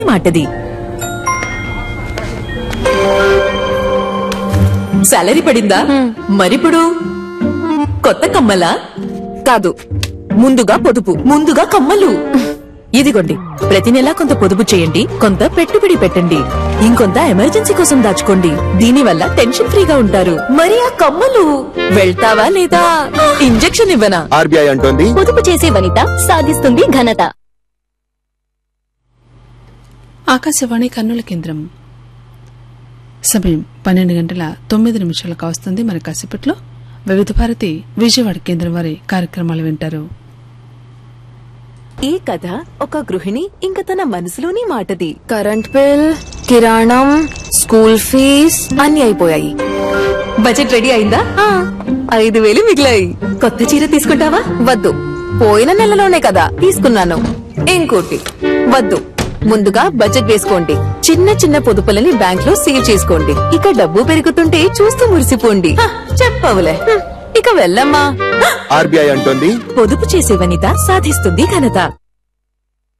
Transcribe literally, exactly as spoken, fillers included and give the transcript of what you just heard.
మాటది. Salary పడిందా? మరిప్పుడు కొత్త కమ్మలా? కాదు, ముందుగా పొదుపు, ముందుగా కమ్మలు. ఇదిగోండి, ప్రతి నెలా కొంత పొదుపు చేయండి, కొంత పెట్టుబడి పెట్టండి, ఇంకొంత ఎమర్జెన్సీ కోసం దాచుకోండి. దీనివల్ల టెన్షన్ ఫ్రీగా ఉంటారు. మరి ఆ కమ్మలు వెళ్తావా లేదా? ఇంజెక్షన్ ఇవ్వనా? ఆర్బీఐ అంటోంది, పొదుపు చేసే వనిత సాధిస్తుంది ఘనత. ఆకాశవాణి కర్నూలు కేంద్రం. సమయం పన్నెండు గంటల తొమ్మిది నిమిషాలకు వస్తుంది. మన కాసేపట్లో వివిధ భారతి విజయవాడ కేంద్రం వారి కార్యక్రమాలు వింటారు. ఈ కథ ఒక గృహిణి ఇంక తన మనసులోని మాటది. కరెంట్ బిల్, కిరాణం, స్కూల్ ఫీజ్ అన్ని అయిపోయాయి. బడ్జెట్ రెడీ అయిందా? ఐదు వేలు మిగిలాయి. కొత్త చీర తీసుకుంటావా? వద్దు, పోయిన నెలలోనే కదా తీసుకున్నాను. ఇంకోటి వద్దు. ముందుగా బడ్జెట్ వేసుకోండి. చిన్న చిన్న పొదుపులని బ్యాంక్ లో సేవ్ చేసుకోండి. ఇక డబ్బు పెరుగుతుంటే చూస్తూ మురిసిపోండి. చెప్పవులే, ఇక వెళ్ళమ్మా. ఆర్బీఐ అంటోంది, పొదుపు చేసే వనిత సాధిస్తుంది ఘనత.